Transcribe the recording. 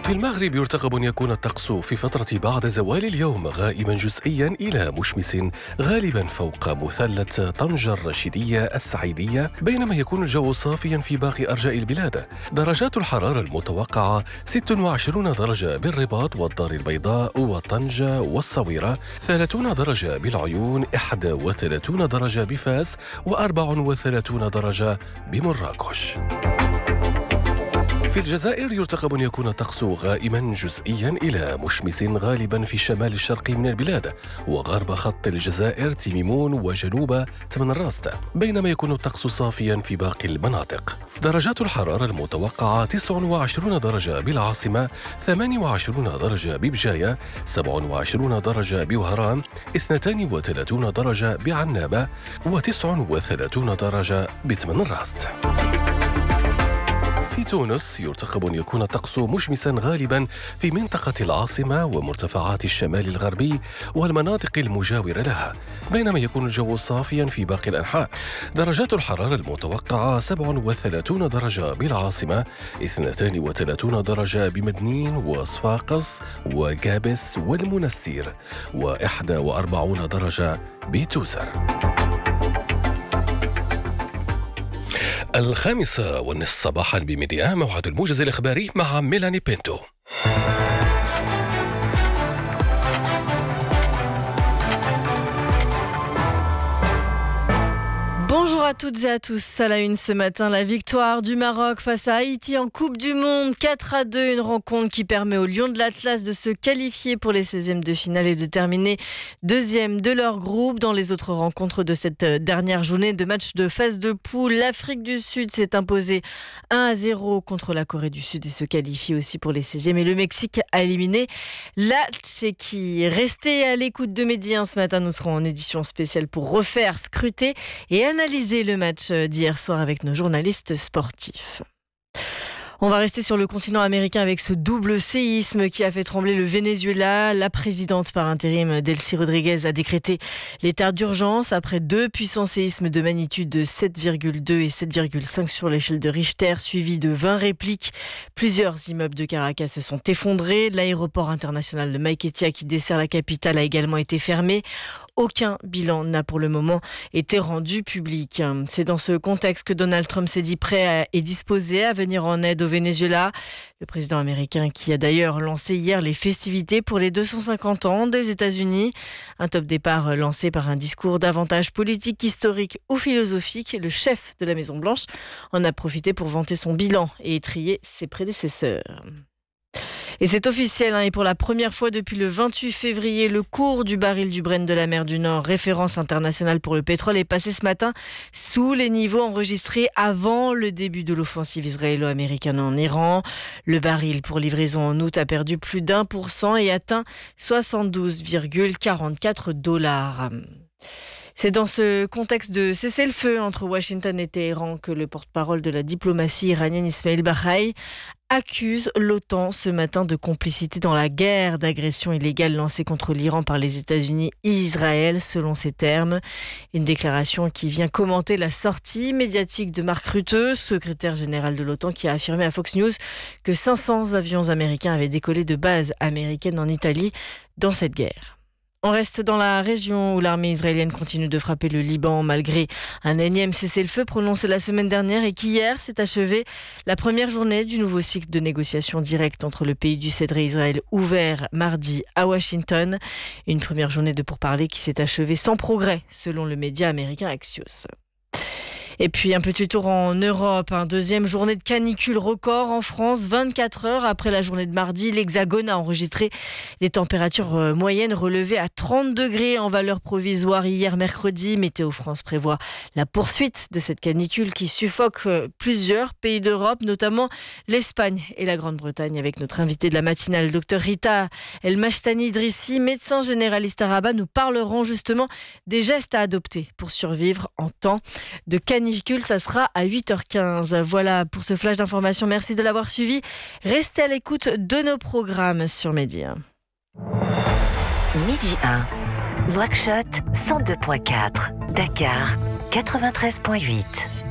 في المغرب يرتقب أن يكون الطقس في فترة بعد زوال اليوم غائما جزئيا إلى مشمس غالبا فوق مثلث طنجة الرشيدية السعيدية، بينما يكون الجو صافيا في باقي أرجاء البلاد. درجات الحرارة المتوقعة 26 درجة بالرباط والدار البيضاء وطنجة والصويرة، 30 درجة بالعيون، 31 درجة بفاس، و34 درجة بمراكش. في الجزائر يرتقب أن يكون الطقس غائما جزئيا إلى مشمس غالبا في الشمال الشرقي من البلاد وغرب خط الجزائر تيميمون وجنوب تمنراست، بينما يكون الطقس صافيا في باقي المناطق. درجات الحرارة المتوقعة 29 درجة بالعاصمة، 28 درجة ببجاية، 27 درجة بوهران، 32 درجة بعنابة، و39 درجة بتمنراست. في تونس يرتقب أن يكون الطقس مشمسا غالبا في منطقة العاصمة ومرتفعات الشمال الغربي والمناطق المجاورة لها، بينما يكون الجو صافيا في باقي الأنحاء. درجات الحرارة المتوقعة 37 درجة بالعاصمة، 32 درجة بمدنين وصفاقس وجابس والمنستير، و41 درجة بتوزر. 5:30 صباحا بميديا، موعد الموجز الإخباري مع ميلاني بينتو. Bonjour à toutes et à tous. À la une ce matin, la victoire du Maroc face à Haïti en Coupe du Monde, 4-2, une rencontre qui permet aux Lions de l'Atlas de se qualifier pour les 16e de finale et de terminer deuxième de leur groupe. Dans les autres rencontres de cette dernière journée de match de phase de poule, l'Afrique du Sud s'est imposée 1-0 contre la Corée du Sud et se qualifie aussi pour les 16e. Et le Mexique a éliminé la Tchéquie. Restez à l'écoute de Média. Ce matin, nous serons en édition spéciale pour refaire, scruter et analyser le match d'hier soir avec nos journalistes sportifs. On va rester sur le continent américain avec ce double séisme qui a fait trembler le Venezuela. La présidente par intérim Delcy Rodriguez a décrété l'état d'urgence après 2 puissants séismes de magnitude de 7,2 et 7,5 sur l'échelle de Richter, suivis de 20 répliques. Plusieurs immeubles de Caracas se sont effondrés. L'aéroport international de Maiquetía qui dessert la capitale a également été fermé. Aucun bilan n'a pour le moment été rendu public. C'est dans ce contexte que Donald Trump s'est dit prêt et disposé à venir en aide au Venezuela. Le président américain qui a d'ailleurs lancé hier les festivités pour les 250 ans des États-Unis. Un top départ lancé par un discours davantage politique, historique ou philosophique. Le chef de la Maison-Blanche en a profité pour vanter son bilan et étriller ses prédécesseurs. Et c'est officiel, et pour la première fois depuis le 28 février, le cours du baril du Brent de la mer du Nord, référence internationale pour le pétrole, est passé ce matin sous les niveaux enregistrés avant le début de l'offensive israélo-américaine en Iran. Le baril pour livraison en août a perdu plus d'1% et atteint 72,44 $. C'est dans ce contexte de cessez-le-feu entre Washington et Téhéran que le porte-parole de la diplomatie iranienne Ismail Bahaï accuse l'OTAN ce matin de complicité dans la guerre d'agression illégale lancée contre l'Iran par les États-Unis et Israël, selon ses termes. Une déclaration qui vient commenter la sortie médiatique de Mark Rutte, secrétaire général de l'OTAN, qui a affirmé à Fox News que 500 avions américains avaient décollé de bases américaines en Italie dans cette guerre. On reste dans la région où l'armée israélienne continue de frapper le Liban malgré un énième cessez-le-feu prononcé la semaine dernière et qu'hier s'est achevée la première journée du nouveau cycle de négociations directes entre le pays du Cèdre et Israël ouvert mardi à Washington. Une première journée de pourparlers qui s'est achevée sans progrès selon le média américain Axios. Et puis un petit tour en Europe, deuxième journée de canicule record en France, 24 heures après la journée de mardi. L'Hexagone a enregistré des températures moyennes relevées à 30 degrés en valeur provisoire hier mercredi. Météo France prévoit la poursuite de cette canicule qui suffoque plusieurs pays d'Europe, notamment l'Espagne et la Grande-Bretagne, avec notre invité de la matinale, Dr Rita El Mashtani Idrissi, médecin généraliste à Rabat. Nous parlerons justement des gestes à adopter pour survivre en temps de canicule. Ça sera à 8h15. Voilà pour ce flash d'information. Merci de l'avoir suivi. Restez à l'écoute de nos programmes sur Média. Midi 1, Nouakchott 102.4, Dakar 93.8.